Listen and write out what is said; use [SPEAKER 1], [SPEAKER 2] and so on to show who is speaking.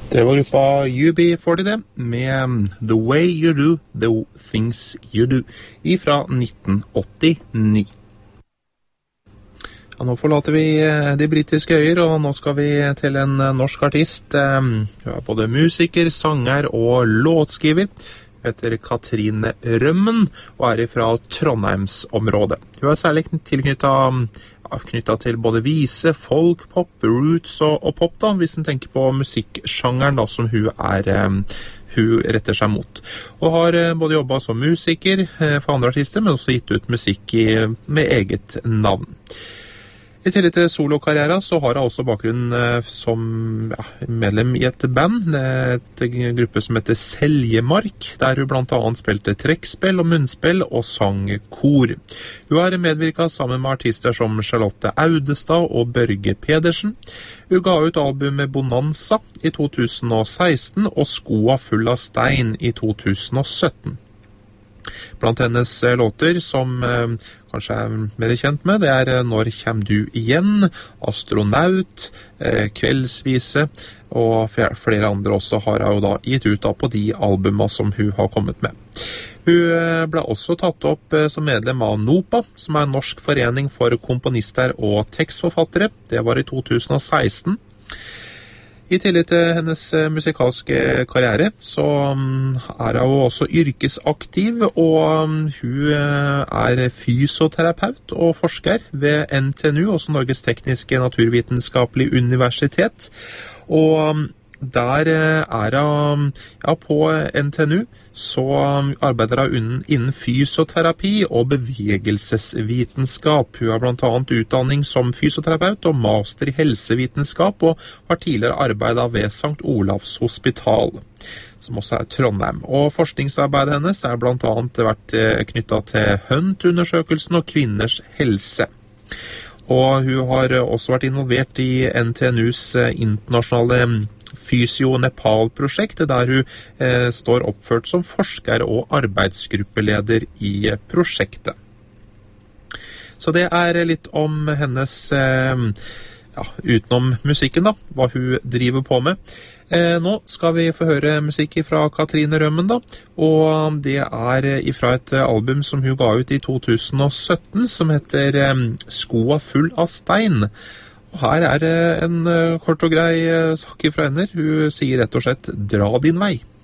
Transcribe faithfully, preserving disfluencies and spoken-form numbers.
[SPEAKER 1] Det var gruppa U B forty det, med The Way You Do, The Things You Do, ifra nitten åttini. Ja, nå forlater vi de britiske øyer, og nå skal vi til en norsk artist. Hun er både musiker, sanger og låtskriver. Hun heter Katrine Rømmen, og er fra Trondheimsområdet. Hun er særlig tilknyttet knyttet til både vise, folk, pop, roots og, og pop, da, hvis en tenker på musikksjangeren da, som hun, er, um, hun retter seg mot. Og har uh, både jobbet som musiker uh, for andre artister, men også gitt ut musikk i, med eget navn. I tillegg til solokarrieren så har hun også bakgrunn uh, som ja, medlem i et band, et gruppe som heter Seljemark, der hun blant annet spilte trekkspill og munnspill og sang kor. Hun har medvirket sammen med artister som Charlotte Audestad og Børge Pedersen. Hun ga ut albumet Bonanza i to tusen og seksten og Skoa full av stein i to tusen og sytten. Blant hennes låter som eh, kanskje er mer kjent med, det er Når kjem du igjen, Astronaut, eh, Kveldsvise, og flere andre også har hun da gitt ut da på de albumene som hun har kommet med. Hun ble også tatt opp som medlem av NOPA, som er en norsk forening for komponister og tekstforfattere. Det var i to tusen og seksten. I tillegg til hennes musikalske karriere, så er hun også yrkesaktiv, og hun er fysioterapeut og forsker ved N T N U, også Norges Tekniske Naturvitenskapelige Universitet. Og der er hun, ja, på N T N U, så arbeider hun innen fysioterapi og bevegelsesvitenskap. Hun har blant annet utdanning som fysioterapeut og master i helsevitenskap, og har tidligere arbeidet ved Sankt Olavs Hospital, som også er Trondheim. Og forskningsarbeidet hennes er blant annet vært knyttet til Hunt-undersøkelsen og kvinners helse. Og hun har også vært involvert i N T N U's internasjonale Fysio-Nepal-prosjekt, der hun eh, står oppført som forsker og arbeidsgruppeleder i prosjektet. Så det er litt om hennes, eh, ja, utenom musikken da, hva hun driver på med. Eh, nå skal vi få høre musikk fra Katrine Rømmen da, og det er fra et album som hun ga ut i to tusen og sytten, som heter eh, Skoa full av stein. Og her er en kort og grei sak fra henne. Hun sier rett og slett, dra din vei.